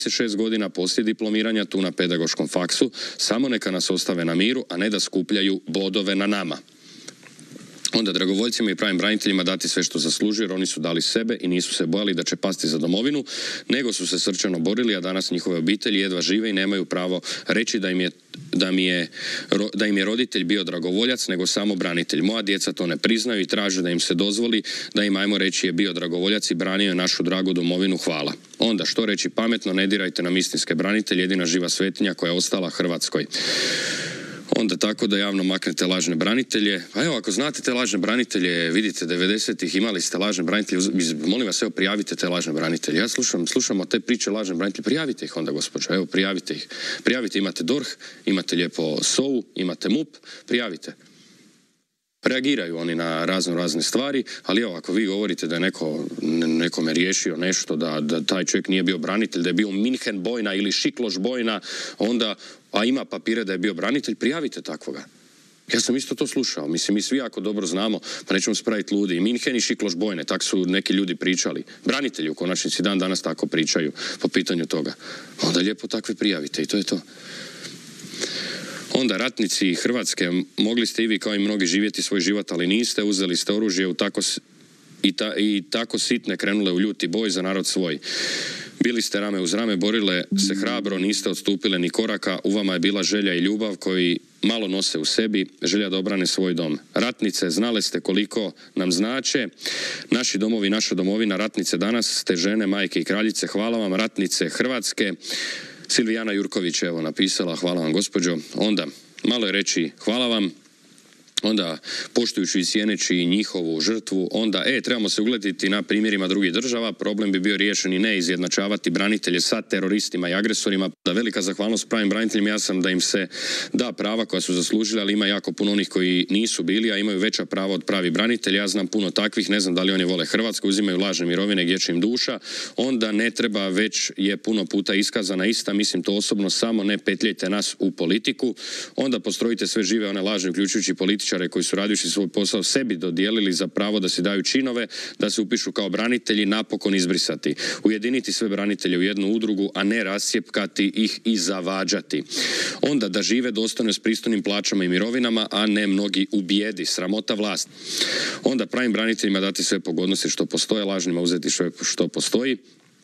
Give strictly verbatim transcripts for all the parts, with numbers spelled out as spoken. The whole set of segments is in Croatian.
šest godina poslije diplomiranja tu na pedagoškom faksu, samo neka nas ostave na miru, a ne da skupljaju bodove na nama. Onda dragovoljcima i pravim braniteljima dati sve što zaslužuju, jer oni su dali sebe i nisu se bojali da će pasti za domovinu, nego su se srčano borili, a danas njihove obitelji jedva žive i nemaju pravo reći da im je, da mi je, da im je roditelj bio dragovoljac, nego samo branitelj. Moja djeca to ne priznaju i traže da im se dozvoli da im, ajmo reći, je bio dragovoljac i branio je našu dragu domovinu. Hvala. Onda, što reći pametno, ne dirajte nam istinske branitelje, jedina živa svetinja koja je ostala Hrvatskoj. Onda tako da javno maknete lažne branitelje. A evo, ako znate te lažne branitelje, vidite, devedesetih imali ste lažne branitelje, molim vas, evo, prijavite te lažne branitelje. Ja slušam, slušamo te priče lažne branitelje, prijavite ih onda, gospođo, evo, prijavite ih. Prijavite, imate D O R H, imate lijepo S O U, imate M U P, prijavite. Reagiraju oni na razno razne stvari, ali evo, ako vi govorite da je neko, nekome riješio nešto, da, da taj čovjek nije bio branitelj, da je bio Minhen bojna ili Šikloš bojna, onda, a ima papire da je bio branitelj, prijavite takvoga. Ja sam isto to slušao, mislim, mi svi jako dobro znamo, pa nećemo spraviti ludi. I Minhen i Šikloš bojne, tak su neki ljudi pričali. Branitelji u konačnici dan danas tako pričaju po pitanju toga. Onda lijepo takve prijavite i to je to. Onda ratnici Hrvatske, mogli ste i vi kao i mnogi živjeti svoj život, ali niste, uzeli ste oružje u tako, i, ta, i tako sitne krenule u ljuti boj za narod svoj. Bili ste rame uz rame, borile se hrabro, niste odstupile ni koraka, u vama je bila želja i ljubav koji malo nose u sebi, želja da obrane svoj dom. Ratnice, znale ste koliko nam znače, naši domovi, naša domovina, ratnice danas, ste žene, majke i kraljice, hvala vam, ratnice Hrvatske. Silvijana Jurković, evo, napisala, hvala vam, gospođo. Onda, malo je reći hvala vam, onda poštujući i cijeneći njihovu žrtvu, onda, e, trebamo se ugledati na primjerima drugih država, problem bi bio riješen i ne izjednačavati branitelje sa teroristima i agresorima. Da, velika zahvalnost pravim braniteljima, ja sam da im se da prava koja su zaslužili, ali ima jako puno onih koji nisu bili, a imaju veća prava od pravi branitelja. Ja znam puno takvih, ne znam da li oni vole Hrvatsku, uzimaju lažne mirovine gdje će im duša, onda ne treba, već je puno puta iskazana ista, mislim to osobno, samo ne petljajte nas u politiku, onda postrojite sve žive one lažne, uključujući političare koji su radivši svoj posao sebi dodijelili za pravo da se daju činove, da se upišu kao branitelji, napokon izbrisati. Ujediniti sve branitelje u jednu udrugu, a ne rascjepkati ih i zavađati. Onda da žive dostojno s pristojnim plaćama i mirovinama, a ne mnogi u bijedi. Sramota vlast. Onda pravim braniteljima dati sve pogodnosti što postoje, lažnima uzeti sve što postoji.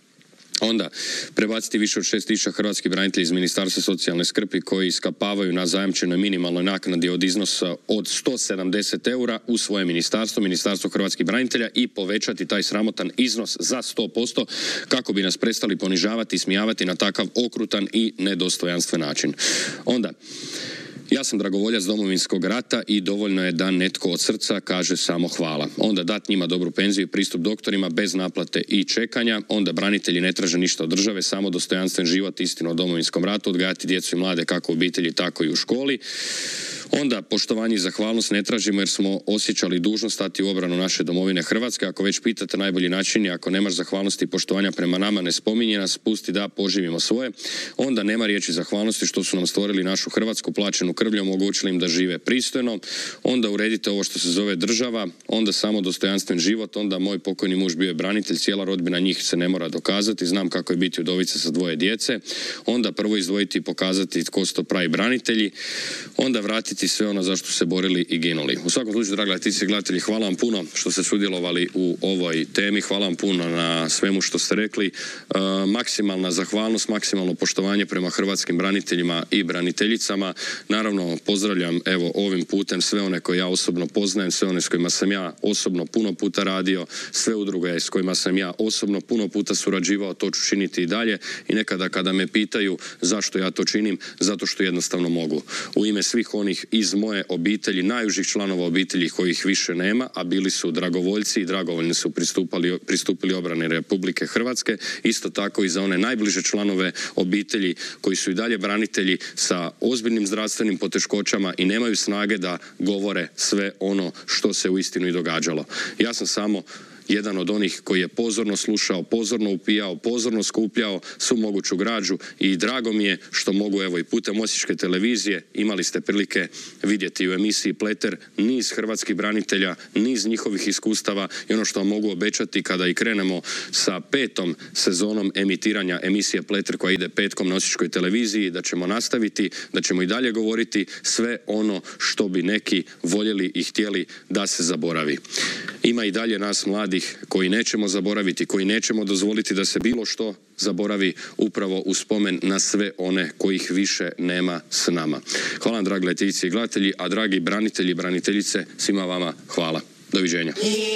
Onda prebaciti više od šest tisuća hrvatskih branitelja iz Ministarstva socijalne skrbi koji skapavaju na zajamčenoj minimalnoj naknadi od iznosa od sto sedamdeset eura u svoje ministarstvo, Ministarstvo hrvatskih branitelja, i povećati taj sramotan iznos za sto posto kako bi nas prestali ponižavati i smijavati na takav okrutan i nedostojanstven način. Onda, ja sam dragovoljac Domovinskog rata i dovoljno je da netko od srca kaže samo hvala. Onda dati njima dobru penziju i pristup doktorima bez naplate i čekanja. Onda branitelji ne traže ništa od države, samo dostojanstven život, istinu o Domovinskom ratu, odgajati djecu i mlade kako u obitelji, tako i u školi. Onda poštovanje i zahvalnost ne tražimo jer smo osjećali dužnost stati u obranu naše domovine Hrvatske. Ako već pitate, najbolji način je, ako nemaš zahvalnosti i poštovanja prema nama, ne spominje nas, pusti da poživimo svoje. Onda nema riječi zahvalnosti što su nam stvorili našu Hrvatsku, plaćenu krvlju, omogućili im da žive pristojno. Onda uredite ovo što se zove država, onda samo dostojanstven život. Onda moj pokojni muž bio je branitelj, cijela rodbina njih se ne mora dokazati, znam kako je biti udovica sa dvoje djece. Onda prvo izdvojiti i pokazati tko su to pravi branitelji. Onda vratiti sve ono za što se borili i ginuli. U svakom slučaju, dragi gledatelji i gledatelji, hvala vam puno što ste sudjelovali u ovoj temi, hvala vam puno na svemu što ste rekli. E, maksimalna zahvalnost, maksimalno poštovanje prema hrvatskim braniteljima i braniteljicama. Naravno, pozdravljam evo ovim putem sve one koje ja osobno poznajem, sve one s kojima sam ja osobno puno puta radio, sve udruge s kojima sam ja osobno puno puta surađivao, to ću činiti i dalje, i nekada kada me pitaju zašto ja to činim, zato što jednostavno mogu. U ime svih onih iz moje obitelji, najužih članova obitelji kojih više nema, a bili su dragovoljci i dragovoljni su pristupali, pristupili obrani Republike Hrvatske, isto tako i za one najbliže članove obitelji koji su i dalje branitelji sa ozbiljnim zdravstvenim poteškoćama i nemaju snage da govore sve ono što se uistinu i događalo. Ja sam samo jedan od onih koji je pozorno slušao, pozorno upijao, pozorno skupljao svu moguću građu i drago mi je što mogu, evo i putem Osječke televizije, imali ste prilike vidjeti u emisiji Pleter niz hrvatskih branitelja, niz njihovih iskustava i ono što vam mogu obećati kada i krenemo sa petom sezonom emitiranja emisije Pleter koja ide petkom na Osječkoj televiziji, da ćemo nastaviti, da ćemo i dalje govoriti sve ono što bi neki voljeli i htjeli da se zaboravi. Ima i dalje nas mladih koji nećemo zaboraviti, koji nećemo dozvoliti da se bilo što zaboravi upravo u spomen na sve one kojih više nema s nama. Hvala vam, dragi gledateljice i gledatelji, a dragi branitelji i braniteljice, svima vama hvala. Doviđenja.